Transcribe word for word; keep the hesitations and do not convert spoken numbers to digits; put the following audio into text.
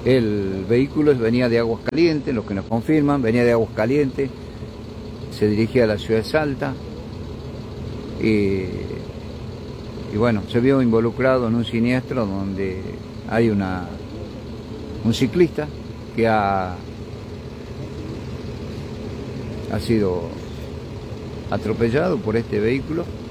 El vehículo venía de Aguascalientes, los que nos confirman, venía de Aguascalientes, se dirigía a la ciudad de Salta y, y bueno, se vio involucrado en un siniestro donde hay una, un ciclista que ha, ha sido atropellado por este vehículo.